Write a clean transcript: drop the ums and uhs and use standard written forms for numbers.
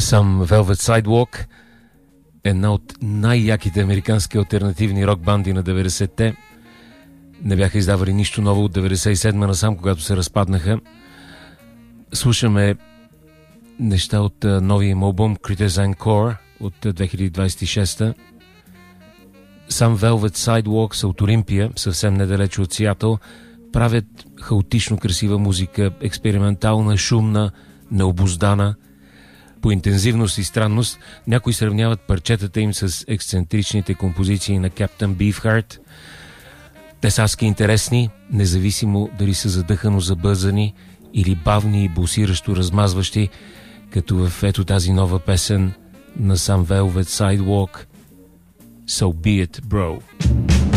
Some Velvet Sidewalk, една от най-яките американски алтернативни рок банди на 90-те. Не бяха издавали нищо ново от 97-ма насам, когато се разпаднаха. Слушаме неща от новия им албум Criticize Core от 2026-та. Some Velvet Sidewalk са от Олимпия, съвсем недалече от Сиатъл. Правят хаотично красива музика, експериментална, шумна, необуздана. По интензивност и странност някои сравняват парчетата им с ексцентричните композиции на Captain Beefheart. Те са адски интересни, независимо дали са задъхано забързани или бавни и бусиращо размазващи, като в ето тази нова песен на Some Velvet Sidewalk, So Be It, Bro.